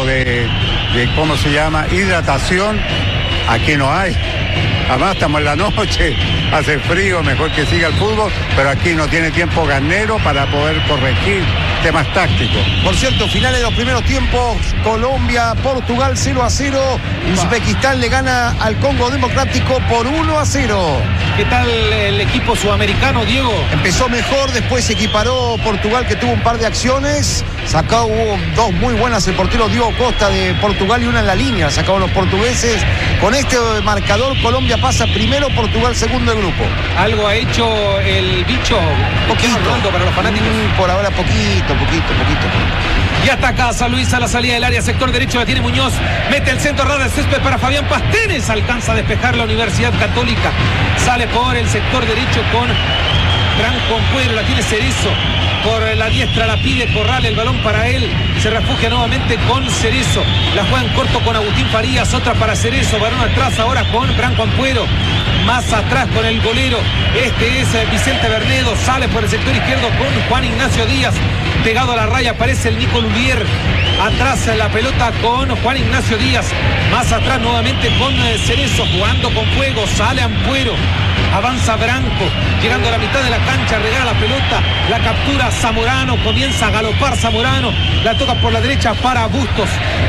poquito de ¿cómo se llama? Hidratación, aquí no hay. Además estamos en la noche, hace frío, mejor que siga el fútbol, pero aquí no tiene tiempo Garnero para poder corregir temas tácticos. Por cierto, finales de los primeros tiempos, Colombia, Portugal 0-0, Uzbekistán le gana al Congo Democrático por 1-0. ¿Qué tal el equipo sudamericano, Diego? Empezó mejor, después se equiparó Portugal, que tuvo un par de acciones, hubo dos muy buenas, el portero Diego Costa de Portugal y una en la línea, sacaron los portugueses. Con este marcador, Colombia pasa primero, Portugal segundo del grupo. ¿Algo ha hecho el bicho? Poquito. Para los fanáticos. Por ahora poquito. Y ataca San Luis a la salida del área, sector derecho la tiene Muñoz, mete el centro ras de césped para Fabián Pastenes, alcanza a despejar la Universidad Católica, sale por el sector derecho con Branco Ampuero, la tiene Cerezo, por la diestra la pide Corral, el balón para él, se refugia nuevamente con Cerezo, la juega en corto con Agustín Farías, otra para Cerezo, balón atrás ahora con Branco Ampuero, más atrás con el golero, este es Vicente Bernedo, sale por el sector izquierdo con Juan Ignacio Díaz, pegado a la raya aparece el Nico Lulier, atrás la pelota con Juan Ignacio Díaz, más atrás nuevamente con Cerezo, jugando con fuego, sale Ampuero, avanza Branco, llegando a la mitad de la cancha, regala la pelota, la captura Zamorano, comienza a galopar Zamorano, la toca por la derecha para Bustos,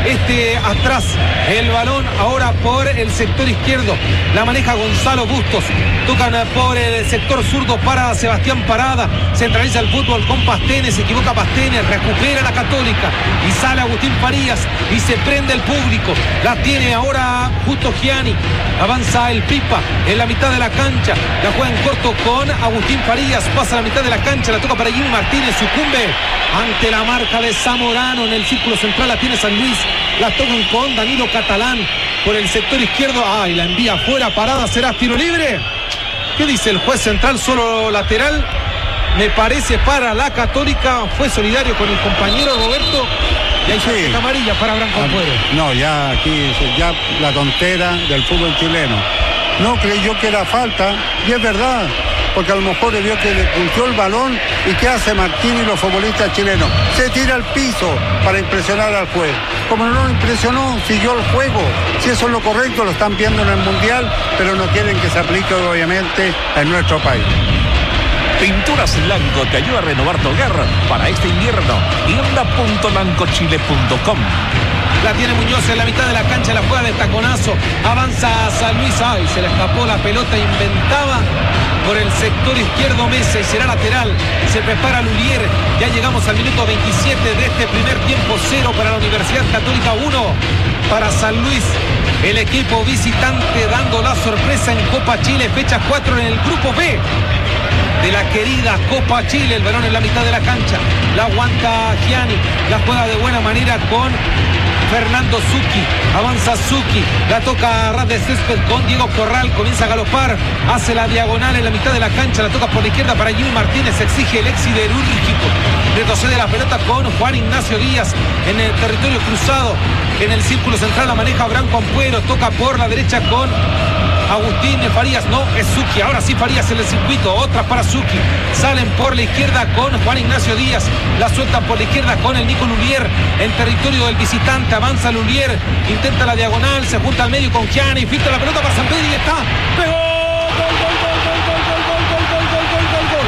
atrás, el balón ahora por el sector izquierdo, la maneja Gonzalo Bustos, tocan por el sector zurdo para Sebastián Parada, centraliza el fútbol con Pastenes, se equivoca Pastenes, recupera la Católica y sale Agustín Farías y se prende el público, la tiene ahora Justo Gianni, avanza el Pipa en la mitad de la cancha, la juega en corto con Agustín Farías, pasa a la mitad de la cancha, la toca para Jimmy Martínez, sucumbe ante la marca de Zamorano en el círculo central, la tiene San Luis, la tocan con Danilo Catalán por el sector izquierdo, y la envía fuera, Parada, será tiro libre. ¿Qué dice el juez central? Solo lateral, me parece, para la Católica, fue solidario con el compañero Roberto. Y hay tarjeta amarilla para Branco Ampuero. No, ya aquí, ya la tontera del fútbol chileno. No creyó que era falta, y es verdad, porque a lo mejor le vio que le pulsó el balón, y ¿qué hace Martín y los futbolistas chilenos? Se tira al piso para impresionar al juez. Como no lo impresionó, siguió el juego. Si eso es lo correcto, lo están viendo en el Mundial, pero no quieren que se aplique, obviamente, en nuestro país. Pinturas Lanco te ayuda a renovar tu hogar para este invierno. tienda.lancochile.com. La tiene Muñoz en la mitad de la cancha, la juega de taconazo, avanza San Luis, se le escapó la pelota, inventaba por el sector izquierdo Mesa y será lateral, se prepara Lulier, ya llegamos al minuto 27 de este primer tiempo, 0 para la Universidad Católica, 1 para San Luis, el equipo visitante dando la sorpresa en Copa Chile, fecha 4 en el grupo B de la querida Copa Chile, el balón en la mitad de la cancha, la aguanta Gianni, la juega de buena manera con Fernando Zucchi, avanza Zucchi, la toca a ras de césped con Diego Corral, comienza a galopar, hace la diagonal en la mitad de la cancha, la toca por la izquierda para Jimmy Martínez, exige el siderúrgico, retrocede la pelota con Juan Ignacio Díaz en el territorio cruzado, en el círculo central la maneja Branco Ampuero, toca por la derecha con Agustín Farías, no, es Zucchi, ahora sí Farías en el circuito, otra para Zucchi, salen por la izquierda con Juan Ignacio Díaz, la sueltan por la izquierda con el Nico Lulier, en territorio del visitante, avanza Lulier, intenta la diagonal, se junta al medio con Gianni, filtra la pelota para San Pedro y está, pegó, gol.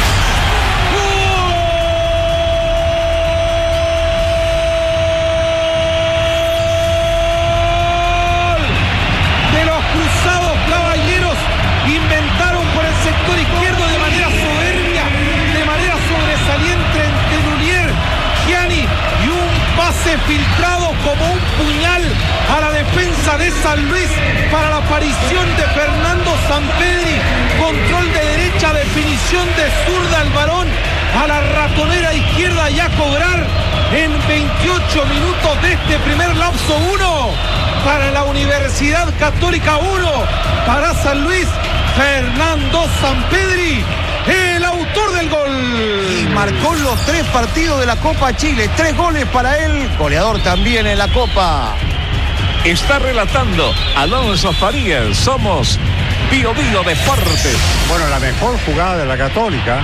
De los cruzados caballeros, inventaron por el sector izquierdo de manera soberbia, de manera sobresaliente entre Lulier, Gianni y un pase filtrado como un puñal a la defensa de San Luis para la aparición de Fernando Sampedri, control de derecha, definición de zurda, el balón a la ratonera izquierda y a cobrar en 28 minutos de este primer lapso. 1 para la Universidad Católica, 1 para San Luis, Fernando Sampedri, el autor del gol. Y marcó los 3 partidos de la Copa Chile, 3 goles para él, goleador también en la Copa. Está relatando Alonso Farías, somos Bio Deportes. Bueno, la mejor jugada de la Católica,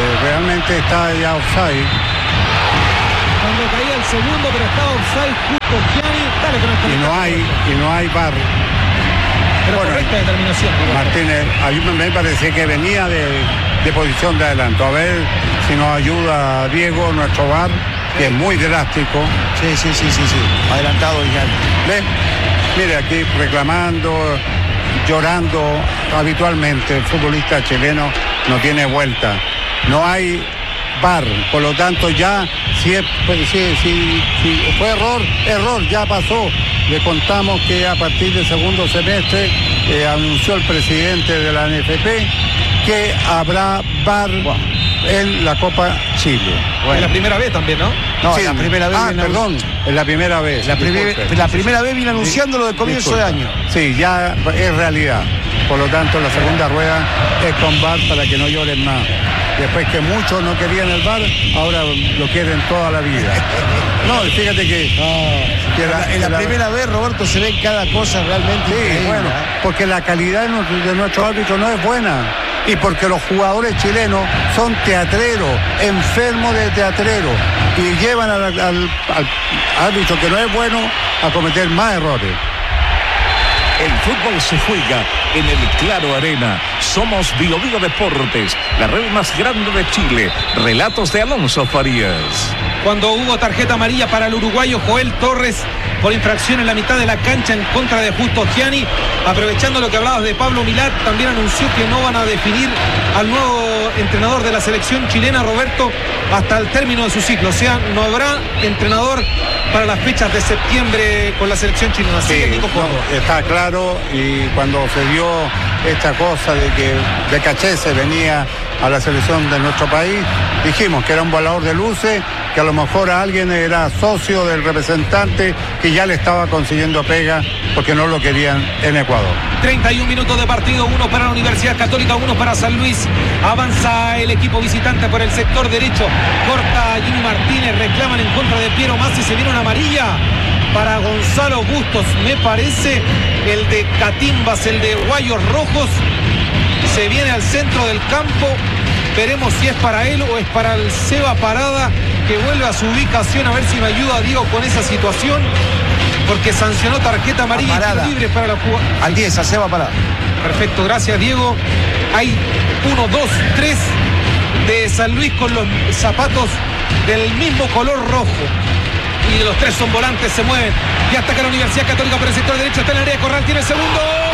realmente está ya offside. Cuando caía el segundo, pero estaba offside justo no hay VAR. Pero Bueno, correcta determinación. Martínez, a mí me parecía que venía de posición de adelanto. A ver si nos ayuda Diego, nuestro VAR, que es muy drástico. Sí. Adelantado ya. ¿Ves? Mire, aquí reclamando, llorando habitualmente. El futbolista chileno no tiene vuelta. No hay VAR, por lo tanto ya si fue error, ya pasó. Le contamos que a partir del segundo semestre anunció el presidente de la NFP que habrá VAR en la Copa Chile. Bueno. En la primera vez también, ¿no? No, Sí, la primera vez. perdón, en la primera vez. La primera vez viene anunciándolo de comienzo de año. Sí, ya es realidad. Por lo tanto, la segunda rueda es con VAR para que no lloren más. Después que muchos no querían el VAR, ahora lo quieren toda la vida. No, fíjate que En la primera vez, Roberto, se ve cada cosa realmente increíble. Bueno, porque la calidad de nuestro árbitro no es buena. Y porque los jugadores chilenos son teatreros, enfermos de teatreros, y llevan al árbitro que no es bueno a cometer más errores. El fútbol se juega en el Claro Arena. Somos Bio Deportes, la red más grande de Chile. Relatos de Alonso Farías. Cuando hubo tarjeta amarilla para el uruguayo Joel Torres por infracción en la mitad de la cancha en contra de Justo Gianni, aprovechando lo que hablabas de Pablo Milad, también anunció que no van a definir al nuevo entrenador de la selección chilena, Roberto, hasta el término de su ciclo. O sea, no habrá entrenador para las fechas de septiembre con la selección chilena. Así que Nico Córdoba. Está claro, y cuando se dio esta cosa de que de Caché se venía a la selección de nuestro país, dijimos que era un volador de luces, que a lo mejor alguien era socio del representante que ya le estaba consiguiendo pega porque no lo querían en Ecuador. 31 minutos de partido, 1 para la Universidad Católica, 1 para San Luis. Avanza el equipo visitante por el sector derecho. Corta Jimmy Martínez, reclaman en contra de Piero Masi, se viene una amarilla para Gonzalo Bustos, me parece el de Catimbas, el de Guayos Rojos. Se viene al centro del campo. Veremos si es para él o es para el Seba Parada, que vuelve a su ubicación. A ver si me ayuda Diego con esa situación, porque sancionó tarjeta amarilla y tiro libre para la jugada. Al 10, a Seba Parada. Perfecto, gracias Diego. Hay 1, 2, 3 de San Luis con los zapatos del mismo color rojo. Y de los 3 son volantes, se mueven. Y hasta que la Universidad Católica por el sector derecho está en el área de Corral, tiene el segundo.